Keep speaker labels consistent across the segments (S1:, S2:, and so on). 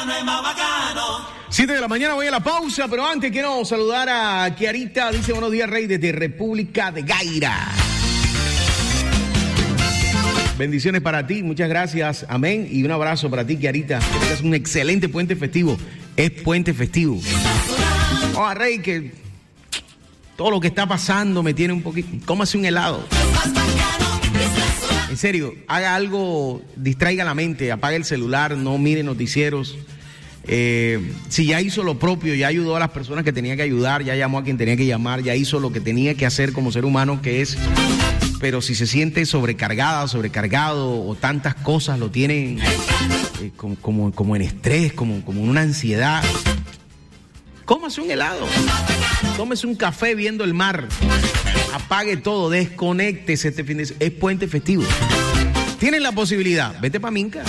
S1: bacano, es más bacano.
S2: 7 de la mañana, voy a la pausa, pero antes quiero saludar a Kiarita. Dice: buenos días, Rey, desde República de Gaira. Bendiciones para ti, muchas gracias, amén. Y un abrazo para ti, Kiarita. Que tengas un excelente puente festivo. Es puente festivo. Oh, Rey, que todo lo que está pasando me tiene un poquito. Cómase un helado. En serio, haga algo, distraiga la mente, apague el celular, no mire noticieros. Si ya hizo lo propio, ya ayudó a las personas que tenía que ayudar, ya llamó a quien tenía que llamar, ya hizo lo que tenía que hacer como ser humano, que es. Pero si se siente sobrecargada, sobrecargado, o tantas cosas lo tienen como en estrés, como en una ansiedad, cómase un helado, tómese un café viendo el mar, apague todo, desconéctese este fin de semana. Es puente festivo. Tienen la posibilidad, vete para Minca.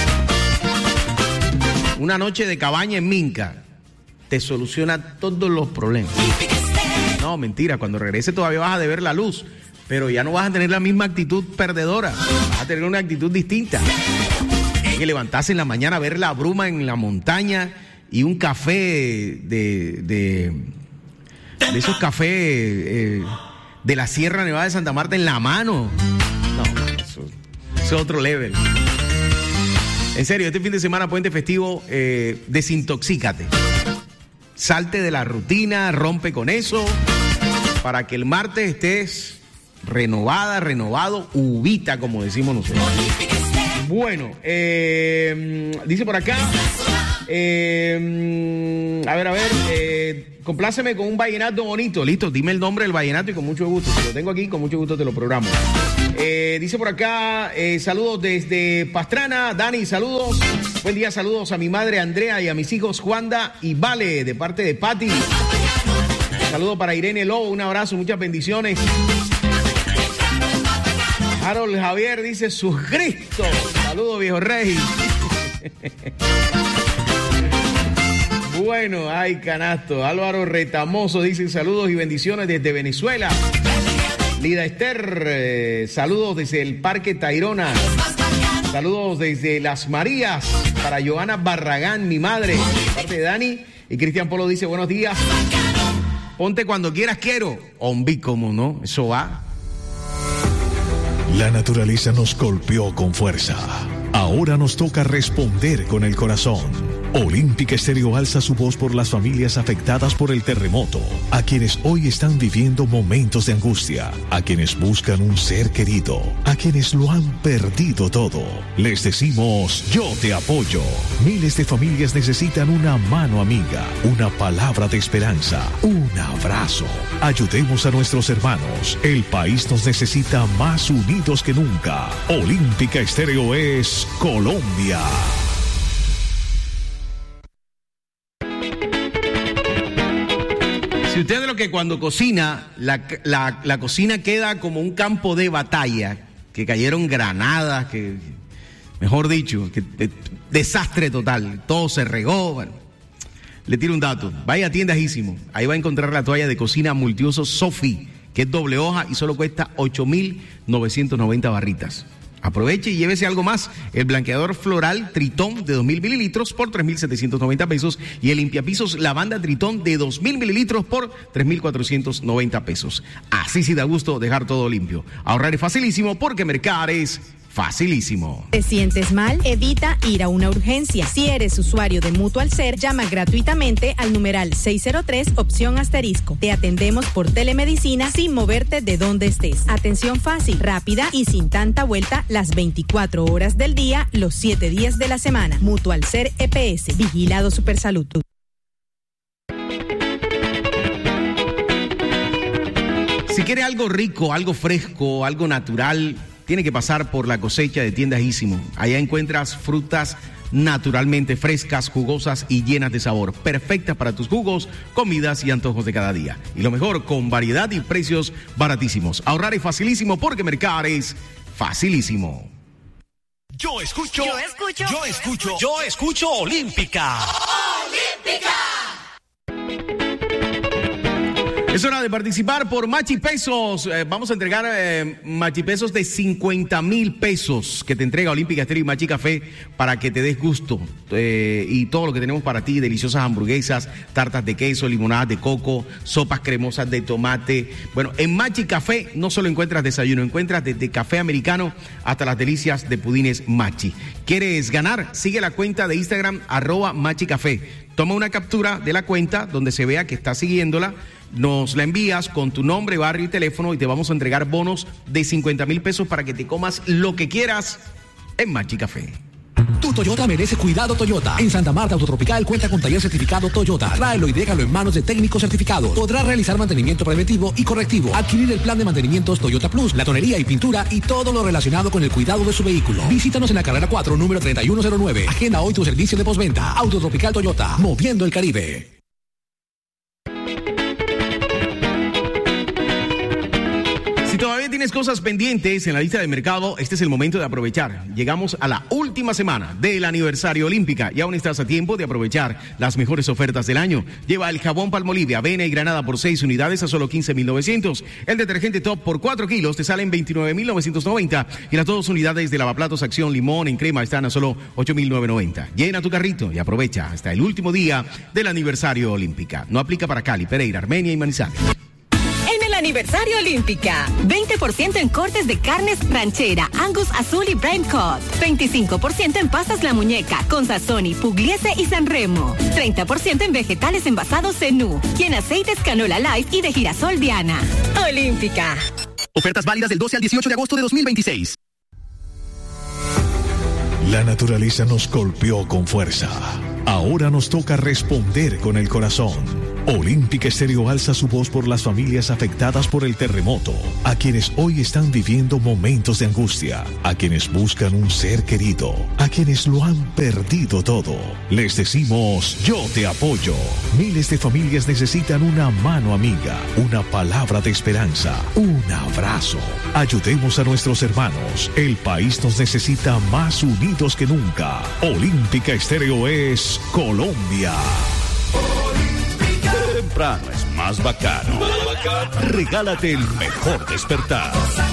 S2: Una noche de cabaña en Minca te soluciona todos los problemas. No, mentira, cuando regrese todavía vas a deber la luz, pero ya no vas a tener la misma actitud perdedora, vas a tener una actitud distinta. Hay que levantarse en la mañana, ver la bruma en la montaña y un café de esos cafés de la Sierra Nevada de Santa Marta en la mano. No, eso es otro level. En serio, este fin de semana, puente festivo, desintoxícate. Salte de la rutina, rompe con eso, para que el martes estés renovada, renovado, ubita, como decimos nosotros. Bueno, dice por acá, a ver, compláceme con un vallenato bonito. Listo, dime el nombre del vallenato y con mucho gusto. Si lo tengo aquí, con mucho gusto te lo programo. Dice por acá, saludos desde Pastrana. Dani, saludos. Buen día, saludos a mi madre Andrea y a mis hijos Juanda y Vale, de parte de Patti. Saludos para Irene Lobo, un abrazo, muchas bendiciones. Harold Javier dice: su Cristo. Saludos, viejo rey. Bueno, ay, canasto. Álvaro Retamoso dice: saludos y bendiciones desde Venezuela. Lida Esther, saludos desde el Parque Tayrona. Saludos desde Las Marías para Joana Barragán, mi madre. De parte de Dani. Y Cristian Polo dice: buenos días. Ponte cuando quieras, quiero. Hombre, ¿cómo no? Eso va.
S3: La naturaleza nos golpeó con fuerza. Ahora nos toca responder con el corazón. Olímpica Estéreo alza su voz por las familias afectadas por el terremoto, a quienes hoy están viviendo momentos de angustia, a quienes buscan un ser querido, a quienes lo han perdido todo. Les decimos: yo te apoyo. Miles de familias necesitan una mano amiga, una palabra de esperanza, un abrazo. Ayudemos a nuestros hermanos. El país nos necesita más unidos que nunca. Olímpica Estéreo es Colombia.
S2: Si usted es de lo que cuando cocina, la cocina queda como un campo de batalla, que cayeron granadas, que, mejor dicho, que desastre total, todo se regó. Bueno, le tiro un dato: vaya a Tiendajísimo, ahí va a encontrar la toalla de cocina multiuso Sofi, que es doble hoja y solo cuesta 8,990 barritas. Aproveche y llévese algo más: el blanqueador floral Tritón de 2,000 mililitros por 3,790 pesos y el limpiapisos lavanda Tritón de 2,000 mililitros por 3,490 pesos. Así sí da gusto dejar todo limpio. Ahorrar es facilísimo porque mercar es facilísimo.
S4: ¿Te sientes mal? Evita ir a una urgencia. Si eres usuario de Mutual Ser, llama gratuitamente al numeral 603 opción asterisco. Te atendemos por telemedicina sin moverte de donde estés. Atención fácil, rápida y sin tanta vuelta las 24 horas del día, los 7 días de la semana. Mutual Ser EPS, Vigilado Supersalud.
S2: Si quiere algo rico, algo fresco, algo natural, tiene que pasar por la cosecha de Tiendajísimo. Allá encuentras frutas naturalmente frescas, jugosas y llenas de sabor, perfectas para tus jugos, comidas y antojos de cada día. Y lo mejor, con variedad y precios baratísimos. Ahorrar es facilísimo porque mercar es facilísimo.
S1: Yo escucho Olímpica. ¡Olímpica!
S2: Es hora de participar por Machipesos. Vamos a entregar Machipesos de 50,000 pesos que te entrega Olímpica Estéreo y Machi Café para que te des gusto. Y todo lo que tenemos para ti, deliciosas hamburguesas, tartas de queso, limonadas de coco, sopas cremosas de tomate. Bueno, en Machi Café no solo encuentras desayuno, encuentras desde café americano hasta las delicias de pudines Machi. ¿Quieres ganar? Sigue la cuenta de Instagram @MachiCafé. Toma una captura de la cuenta donde se vea que estás siguiéndola, nos la envías con tu nombre, barrio y teléfono y te vamos a entregar bonos de 50,000 pesos para que te comas lo que quieras en Machi Café.
S5: Tu Toyota merece cuidado Toyota. En Santa Marta Autotropical cuenta con taller certificado Toyota. Tráelo y déjalo en manos de técnicos certificados. Podrá realizar mantenimiento preventivo y correctivo. Adquirir el plan de mantenimientos Toyota Plus, la tonería y pintura y todo lo relacionado con el cuidado de su vehículo. Visítanos en la carrera 4, número 3109. Agenda hoy tu servicio de postventa. Autotropical Toyota, moviendo el Caribe.
S2: Si todavía tienes cosas pendientes en la lista de mercado, este es el momento de aprovechar. Llegamos a la última semana del aniversario Olímpica y aún estás a tiempo de aprovechar las mejores ofertas del año. Lleva el jabón Palmolive, avena y granada por 6 unidades a solo 15,900. El detergente Top por 4 kilos te sale en 29,990. Y las 2 unidades de lavaplatos Acción Limón en crema están a solo 8,990. Llena tu carrito y aprovecha hasta el último día del aniversario Olímpica. No aplica para Cali, Pereira, Armenia y Manizales.
S6: Aniversario Olímpica. 20% en cortes de carnes ranchera, Angus Azul y Prime Cut. 25% en pastas La Muñeca, con Sazoni, Pugliese y Sanremo. 30% en vegetales envasados Zenú y en aceites Canola Light y de girasol Diana. Olímpica.
S7: Ofertas válidas del 12 al 18 de agosto de 2026.
S3: La naturaleza nos golpeó con fuerza. Ahora nos toca responder con el corazón. Olímpica Estéreo alza su voz por las familias afectadas por el terremoto, a quienes hoy están viviendo momentos de angustia, a quienes buscan un ser querido, a quienes lo han perdido todo. Les decimos, yo te apoyo. Miles de familias necesitan una mano amiga, una palabra de esperanza, un abrazo. Ayudemos a nuestros hermanos. El país nos necesita más unidos que nunca. Olímpica Estéreo es Colombia.
S8: Temprano es más bacano. Regálate el mejor despertar.